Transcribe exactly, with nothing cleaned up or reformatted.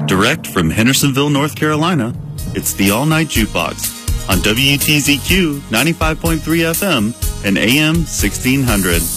Direct from Hendersonville, North Carolina, it's the All Night Jukebox on W T Z Q ninety-five point three F M and A M sixteen hundred.